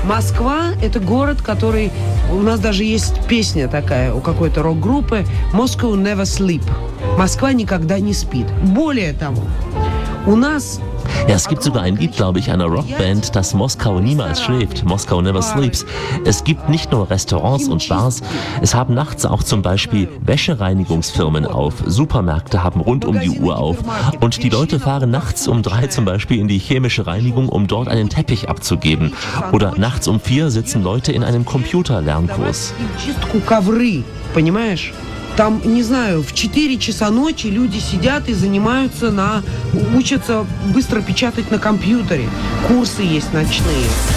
Москва – это город, который... У нас даже есть песня такая у какой-то рок-группы «Moscow never sleep». Москва никогда не спит. Более того, у нас... Ja, es gibt sogar ein Lied, glaube ich, einer Rockband, das Moskau niemals schläft. Moskau never sleeps. Es gibt nicht nur Restaurants und Bars, es haben nachts auch zum Beispiel Wäschereinigungsfirmen auf. Supermärkte haben rund um die Uhr auf. Und die Leute fahren nachts um 3 zum Beispiel in die chemische Reinigung, um dort einen Teppich abzugeben. Oder nachts um 4 sitzen Leute in einem Computerlernkurs. Там, не знаю, в 4 часа ночи люди сидят и учатся быстро печатать на компьютере. Курсы есть ночные.